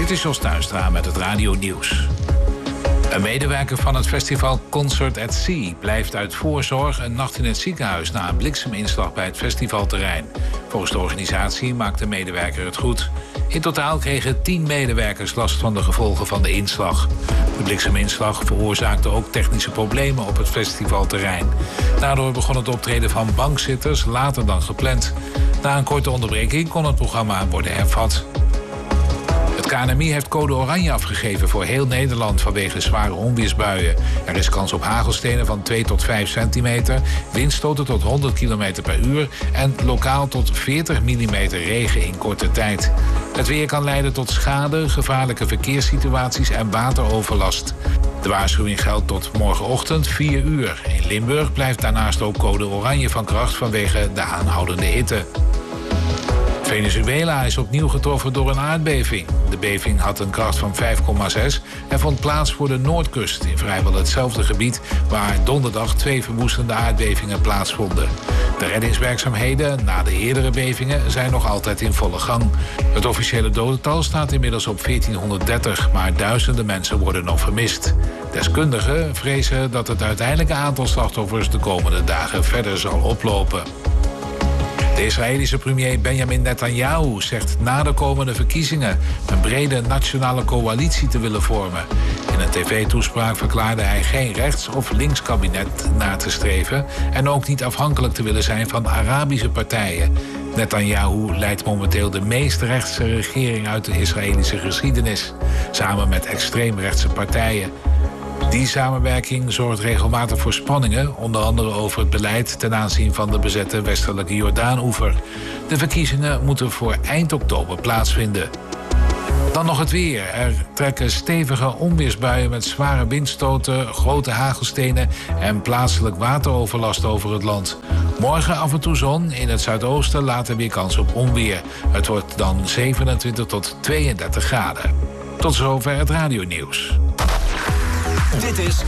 Dit is Jos Tuinstra met het Radio Nieuws. Een medewerker van het festival Concert at Sea blijft uit voorzorg een nacht in het ziekenhuis na een blikseminslag bij het festivalterrein. Volgens de organisatie maakt de medewerker het goed. In totaal kregen 10 medewerkers last van de gevolgen van de inslag. De blikseminslag veroorzaakte ook technische problemen op het festivalterrein. Daardoor begon het optreden van bankzitters later dan gepland. Na een korte onderbreking kon het programma worden hervat. Het KNMI heeft code oranje afgegeven voor heel Nederland vanwege zware onweersbuien. Er is kans op hagelstenen van 2 tot 5 centimeter, windstoten tot 100 km per uur en lokaal tot 40 mm regen in korte tijd. Het weer kan leiden tot schade, gevaarlijke verkeerssituaties en wateroverlast. De waarschuwing geldt tot morgenochtend 4 uur. In Limburg blijft daarnaast ook code oranje van kracht vanwege de aanhoudende hitte. Venezuela is opnieuw getroffen door een aardbeving. De beving had een kracht van 5,6 en vond plaats voor de Noordkust, in vrijwel hetzelfde gebied waar donderdag 2 verwoestende aardbevingen plaatsvonden. De reddingswerkzaamheden na de eerdere bevingen zijn nog altijd in volle gang. Het officiële dodental staat inmiddels op 1430, maar duizenden mensen worden nog vermist. Deskundigen vrezen dat het uiteindelijke aantal slachtoffers de komende dagen verder zal oplopen. De Israëlische premier Benjamin Netanyahu zegt na de komende verkiezingen een brede nationale coalitie te willen vormen. In een tv-toespraak verklaarde hij geen rechts- of linkskabinet na te streven en ook niet afhankelijk te willen zijn van Arabische partijen. Netanyahu leidt momenteel de meest rechtse regering uit de Israëlische geschiedenis, samen met extreemrechtse partijen. Die samenwerking zorgt regelmatig voor spanningen, onder andere over het beleid ten aanzien van de bezette westelijke Jordaan-oever. De verkiezingen moeten voor eind oktober plaatsvinden. Dan nog het weer. Er trekken stevige onweersbuien met zware windstoten, grote hagelstenen en plaatselijk wateroverlast over het land. Morgen af en toe zon, in het zuidoosten later weer kans op onweer. Het wordt dan 27 tot 32 graden. Tot zover het radionieuws. Dit is